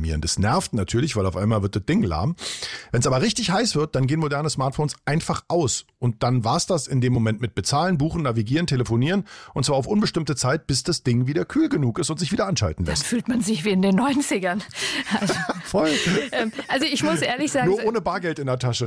minimieren. Das nervt natürlich, weil auf einmal wird das Ding lahm. Wenn es aber richtig heiß wird, dann gehen moderne Smartphones einfach aus. Und dann war's das in dem Moment mit Bezahlen, Buchen, Navigieren, Telefonieren. Und zwar auf unbestimmte Zeit, bis das Ding wieder kühl genug ist und sich wieder anschalten lässt. Dann fühlt man sich wie in den 90ern. Also, voll. Also ich muss ehrlich sagen... Nur ohne Bargeld in der Tasche.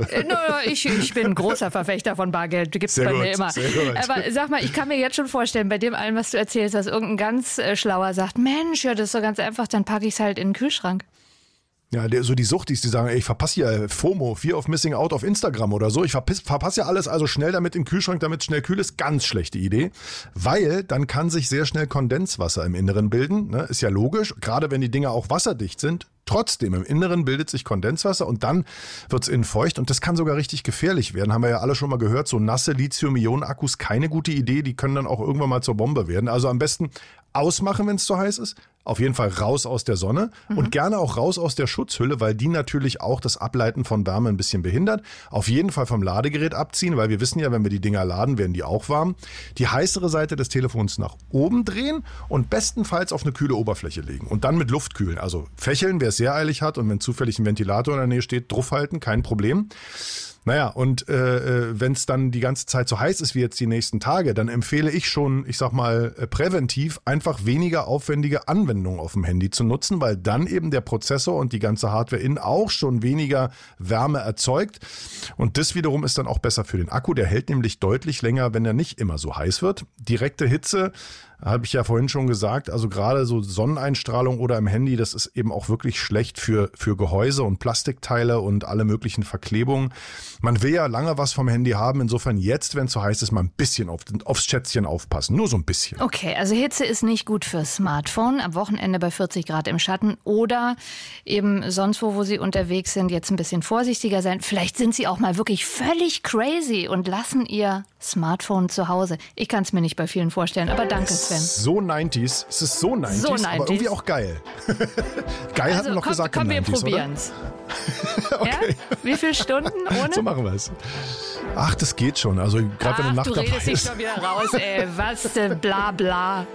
Ich bin ein großer Verfechter von Bargeld. Gibt's bei mir immer. Sehr gut. Aber sag mal, ich kann mir jetzt schon vorstellen, bei dem allem, was du erzählst, dass irgendein ganz Schlauer sagt, Mensch, ja, das ist so ganz einfach, dann packe ich es halt in den Kühlschrank. Ja, so die Suchtis, die sagen, ey, ich verpasse ja FOMO, Fear of Missing Out auf Instagram oder so. Ich verpasse ja alles, also schnell damit in den Kühlschrank, damit es schnell kühl ist. Ganz schlechte Idee, weil dann kann sich sehr schnell Kondenswasser im Inneren bilden. Ne? Ist ja logisch, gerade wenn die Dinger auch wasserdicht sind. Trotzdem, im Inneren bildet sich Kondenswasser und dann wird's innen feucht und das kann sogar richtig gefährlich werden. Haben wir ja alle schon mal gehört, so nasse Lithium-Ionen-Akkus, keine gute Idee, die können dann auch irgendwann mal zur Bombe werden. Also am besten ausmachen, wenn es zu heiß ist. Auf jeden Fall raus aus der Sonne und gerne auch raus aus der Schutzhülle, weil die natürlich auch das Ableiten von Wärme ein bisschen behindert. Auf jeden Fall vom Ladegerät abziehen, weil wir wissen ja, wenn wir die Dinger laden, werden die auch warm. Die heißere Seite des Telefons nach oben drehen und bestenfalls auf eine kühle Oberfläche legen. Und dann mit Luft kühlen. Also fächeln, wer es sehr eilig hat und wenn zufällig ein Ventilator in der Nähe steht, draufhalten, kein Problem. Naja, und wenn es dann die ganze Zeit so heiß ist wie jetzt die nächsten Tage, dann empfehle ich schon, ich sag mal, präventiv einfach weniger aufwendige Anwendungen auf dem Handy zu nutzen, weil dann eben der Prozessor und die ganze Hardware innen auch schon weniger Wärme erzeugt. Und das wiederum ist dann auch besser für den Akku. Der hält nämlich deutlich länger, wenn er nicht immer so heiß wird. Direkte Hitze, habe ich ja vorhin schon gesagt, also gerade so Sonneneinstrahlung oder im Handy, das ist eben auch wirklich schlecht für Gehäuse und Plastikteile und alle möglichen Verklebungen. Man will ja lange was vom Handy haben, insofern jetzt, wenn es so heiß ist, mal ein bisschen aufs Schätzchen aufpassen, nur so ein bisschen. Okay, also Hitze ist nicht gut fürs Smartphone, am Wochenende bei 40 Grad im Schatten oder eben sonst wo Sie unterwegs sind, jetzt ein bisschen vorsichtiger sein. Vielleicht sind Sie auch mal wirklich völlig crazy und lassen Ihr Smartphone zu Hause. Ich kann es mir nicht bei vielen vorstellen, aber danke, Sven. So 90s, es ist so 90s, aber irgendwie auch geil. Geil also, hatten wir noch gesagt komm, in 90s, wir probieren's. Okay. Ja? Wie viele Stunden ohne? So machen wir es. Ach, das geht schon. Also gerade wenn eine Nacht du dabei redest dich ist. schon wieder raus, ey. Was, bla bla.